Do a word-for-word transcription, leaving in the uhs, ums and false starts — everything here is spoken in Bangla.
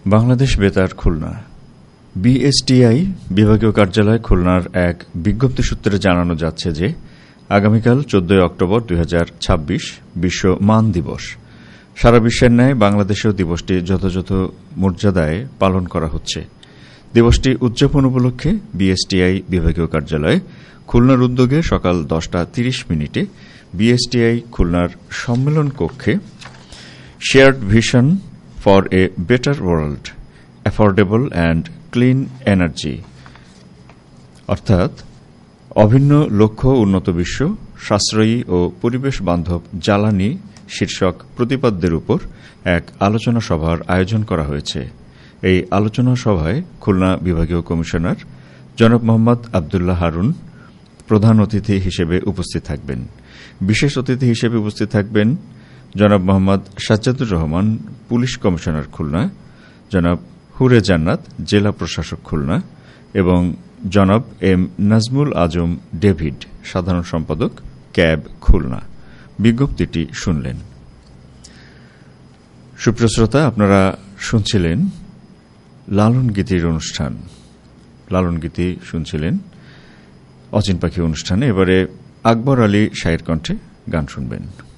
বাংলাদেশ বেতার খুলনা বিএসটিআই বিভাগীয় কার্যালয় খুলনার এক বিজ্ঞপ্তি সূত্রে জানানো যাচ্ছে যে আগামীকাল চোদ্দই অক্টোবর দুই হাজার ছাব্বিশ বিশ্ব মান দিবস। সারা বিশ্বের ন্যায় বাংলাদেশেও দিবসটি যথাযথ মর্যাদায় পালন করা হচ্ছে। দিবসটি উদযাপন উপলক্ষে বিএসটিআই বিভাগীয় কার্যালয়ে খুলনার উদ্যোগে সকাল দশটা তিরিশ মিনিটে বিএসটিআই খুলনার সম্মেলন কক্ষে shared vision for a better world, affordable and clean energy অর্থাৎ অভিন্ন লক্ষ্য উন্নত বিশ্ব, সাশ্রয়ী ও পরিবেশ বান্ধব জ্বালানি শীর্ষক প্রতিপাদ্যের উপর এক আলোচনা সভার আয়োজন করা হয়েছে। এই আলোচনা সভায় খুলনা বিভাগীয় কমিশনার জনাব মোহাম্মদ আবদুল্লাহ হারুন প্রধান অতিথি হিসেবে উপস্থিত থাকবেন। বিশেষ অতিথি হিসেবে উপস্থিত থাকবেন জনাব মোহাম্মদ সাজ্জাদুর রহমান, পুলিশ কমিশনার খুলনা, জনাব হুরে জান্নাত, জেলা প্রশাসক খুলনা এবং জনাব এম নাজমুল আজম ডেভিড, সাধারণ সম্পাদক ক্যাব খুলনা। বিজ্ঞপ্তিটি শুনলেন। সুপ্রিয় শ্রোতা, আপনারা শুনছিলেন লালন গীতির অনুষ্ঠান। লালন গীতি শুনছিলেন অচিন পাখি অনুষ্ঠানে। এবারে আকবর আলী শাহের কণ্ঠে গান শুনবেন।